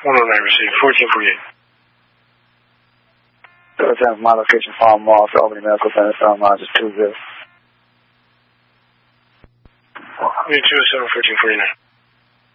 109 received. 1448. 10 from my location, Farm Mall, to Albany Medical Center, Sound Lodge, 20. 207, 1449.